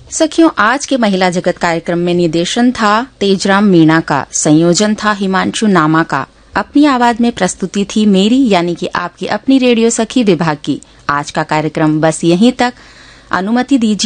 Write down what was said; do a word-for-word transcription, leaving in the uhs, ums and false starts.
सखियों, आज के महिला जगत कार्यक्रम में निर्देशन था तेजराम मीणा का, संयोजन था हिमांशु नामा का, अपनी आवाज में प्रस्तुति थी मेरी यानी कि आपकी अपनी रेडियो सखी विभाग की। आज का कार्यक्रम बस यहीं तक। अनुमति दीजिए